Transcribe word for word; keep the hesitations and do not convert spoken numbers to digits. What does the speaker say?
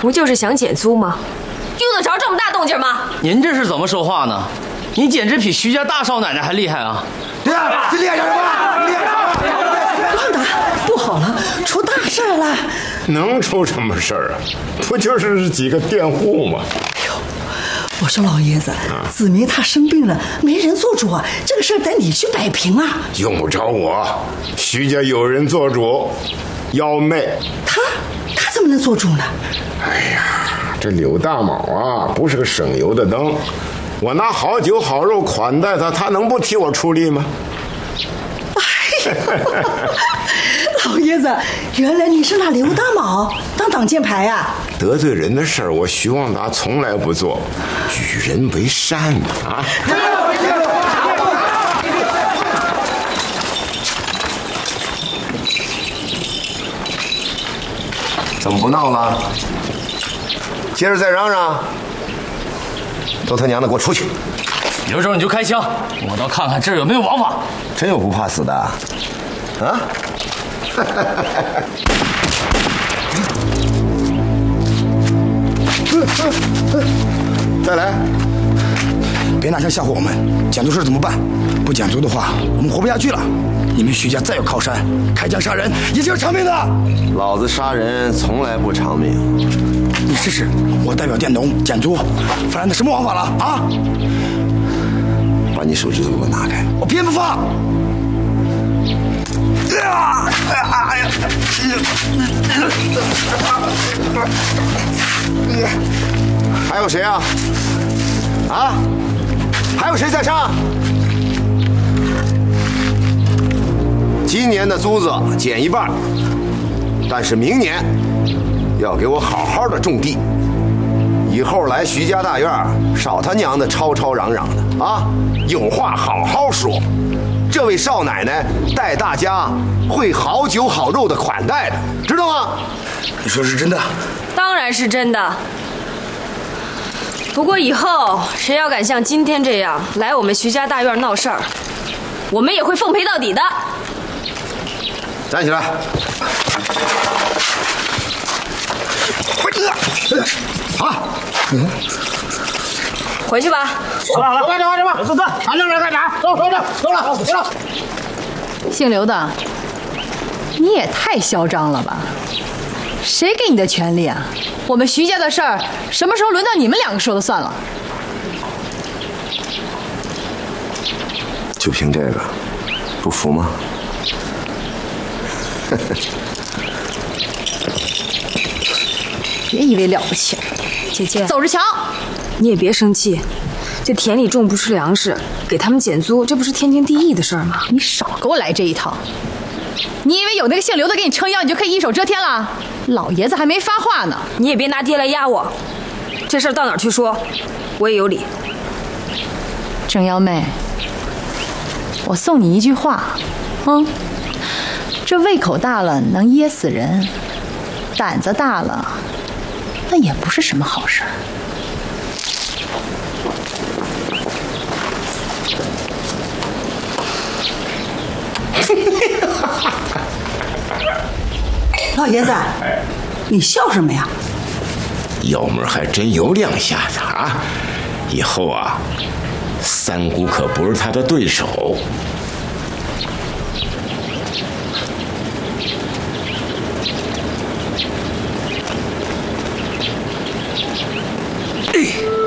不就是想减租吗？用得着这么大动静吗？ 您这是怎么说话呢？你简直比徐家大少奶奶还厉害啊！ 对啊，这厉害什么？厉害什么？ 旺达，不好了，出大事了！ 能出什么事儿啊？不就是几个佃户吗？ 哎呦，我说老爷子，子明他生病了，没人做主啊，这个事儿得你去摆平啊。 用不着我，徐家有人做主，幺妹。 他他怎么能做主呢？ 哎呀，这柳大卯啊，不是个省油的灯。我拿好酒好肉款待他，他能不替我出力吗？ 哎呀，老爷子，原来你是拿刘大卯当挡箭牌呀、啊？ 得罪人的事儿，我徐旺达从来不做，与人为善嘛啊！ 怎么不闹了？接着再嚷嚷！都他娘的给我出去！ 有种你就开枪，我倒看看这儿有没有王法。 真有不怕死的啊？啊！再来！ 别拿枪吓唬我们，减租事怎么办？不减租的话，我们活不下去了。你们徐家再有靠山，开枪杀人也是要偿命的。 老子杀人从来不偿命。 你试试，我代表佃农减租，犯了那什么王法了啊？ 把你手指头给我拿开！ 我偏不放！啊！哎呀！ 还有谁啊？啊？还有谁在上？今年的租子减一半，但是明年要给我好好的种地。以后来徐家大院，少他娘的吵吵嚷嚷的啊！有话好好说。这位少奶奶待大家会好酒好肉的款待的，知道吗？ 你说是真的？ 当然是真的。不过以后谁要敢像今天这样来我们徐家大院闹事儿，我们也会奉陪到底的。 站起来！ 啊！嗯， 回去吧。 走吧，走吧，走吧，走吧，走走，还愣着干啥？走走走，走了，走了。 姓刘的，你也太嚣张了吧！谁给你的权利啊？我们徐家的事儿，什么时候轮到你们两个说了算了？ 就凭这个，不服吗？ 别以为了不起了， 姐姐， 走着瞧。 你也别生气，这田里种不出粮食，给他们减租，这不是天经地义的事儿吗？ 你少给我来这一套！你以为有那个姓刘的给你撑腰，你就可以一手遮天了？老爷子还没发话呢。 你也别拿爹来压我，这事儿到哪儿去说，我也有理。 郑幺妹，我送你一句话，嗯，这胃口大了能噎死人，胆子大了，那也不是什么好事儿。 老爷子，你笑什么呀？ 幺妹还真有两下子啊！以后啊，三姑可不是他的对手。 哎